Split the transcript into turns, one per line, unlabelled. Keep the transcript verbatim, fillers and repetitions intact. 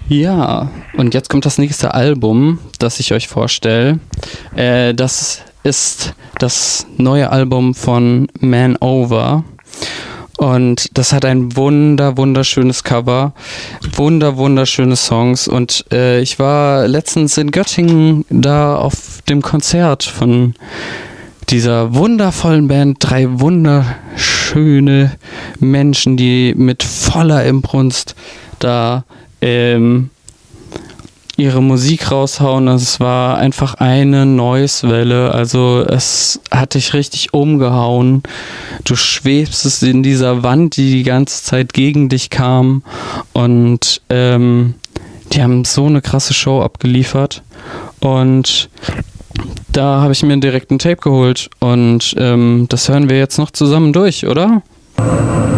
Ja, und jetzt kommt das nächste Album, das ich euch vorstelle. Äh, das ist das neue Album von Man Over. Und das hat ein wunder, wunderschönes Cover, wunder, wunderschöne Songs. Und äh, ich war letztens in Göttingen da auf dem Konzert von dieser wundervollen Band. Drei wunderschöne Menschen, die mit voller Inbrunst da ähm, ihre Musik raushauen. Es war einfach eine Noise-Welle, also es hat dich richtig umgehauen. Du schwebst in dieser Wand, die die ganze Zeit gegen dich kam, und ähm, die haben so eine krasse Show abgeliefert, und da habe ich mir direkt ein Tape geholt, und ähm, das hören wir jetzt noch zusammen durch, oder?